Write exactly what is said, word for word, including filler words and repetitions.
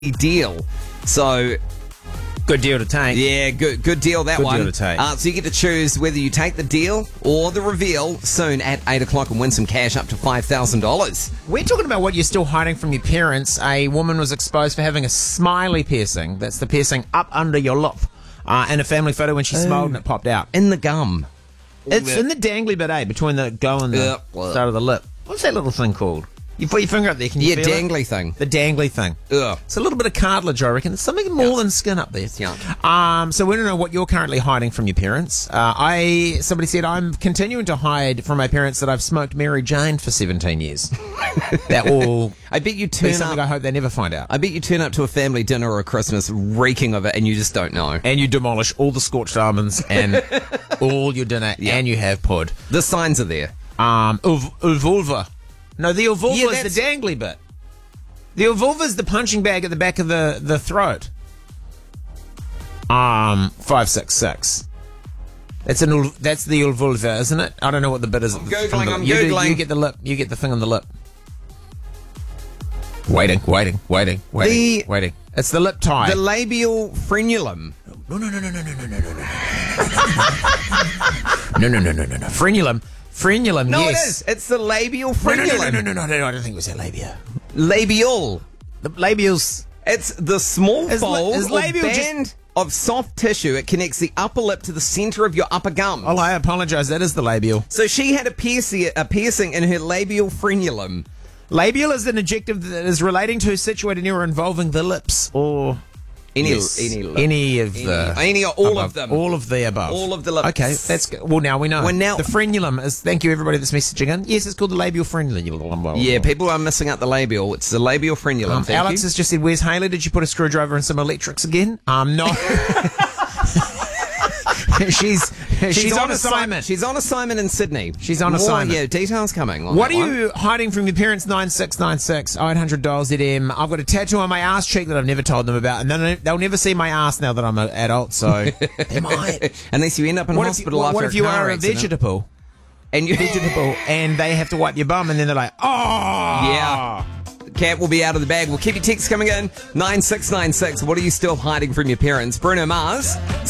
deal. So, good deal to take. yeah, good good deal, that Good one. deal to take. Uh, so you get to choose whether you take the deal or the reveal soon at eight o'clock and win some cash up to five thousand dollars. We're talking about what you're still hiding from your parents. A woman was exposed for having a smiley piercing. That's the piercing up under your lip. Uh, in a family photo when she smiled and it popped out. In the gum. It's in the dangly bit, eh? Between the go and the Yeah. start of the lip. What's that little thing called? You put your finger up there, can you Yeah, feel it? dangly thing. The dangly thing. Ugh. It's a little bit of cartilage, I reckon. It's something more Yeah. than skin up there. Yeah. Um, so we don't know what you're currently hiding from your parents. Uh, I somebody said I'm continuing to hide from my parents that I've smoked Mary Jane for seventeen years. That will I bet you be turn something I up. hope they never find out. I bet you turn up to a family dinner or a Christmas reeking of it, and you just don't know. And you demolish all the scorched almonds and all your dinner, Yeah. and you have pud. The signs are there. Um, uv- uvulva. No, the uvulva Yeah, is that's- the dangly bit. The uvulva is the punching bag at the back of the, the throat. Um, five six six. That's an ul- that's the uvulva, isn't it? I don't know what the bit is. At the, Googling, from the- I'm you do- Googling. you get the lip. You get the thing on the lip. Waiting, waiting, waiting, waiting, The- waiting. It's the lip tie. The labial frenulum. No, no, no, no, no, no, no, no, no, no. No, no, no, no, no, no. Frenulum. Frenulum, No, yes. it is. It's the labial No, frenulum. no, no, no, no, no, no, no, I don't think it was that labia. Labial. The labials. It's the small Is la- fold is or labial just- band of soft tissue. It connects the upper lip to the center of your upper gum. Oh, I apologise. That is the labial. So she had a piercing, a piercing in her labial frenulum. Labial is an adjective that is relating to, situated near, or involving the lips, or Any, yes, any, lip. any of Any- the, any or all above. of them. all of the above, All of the lips. Okay, that's good. Well, now we know. Well, now- the frenulum is. Thank you, everybody that's messaging in. Yes, it's called the labial frenulum. Yeah, people are missing out the labial. It's the labial frenulum. Um, Thank Alex you. has just said, "Where's Haley? Did you put a screwdriver and some electrics again?" Um, no. she's, she's on assignment. She's on assignment in Sydney. She's on More, assignment. Yeah, details coming. on What that are one. you hiding from your parents? nine six nine six eight hundred dial Z M. I've got a tattoo on my ass cheek that I've never told them about, and then they'll never see my ass now that I'm an adult. So they might. Unless you end up in What if you, hospital what, after what if you a car are a accident. vegetable? And you Vegetable, and they have to wipe your bum, and then they're like, "Oh, Yeah. Cat will be out of the bag. We'll keep your texts coming in. nine six nine six. What are you still hiding from your parents? Bruno Mars.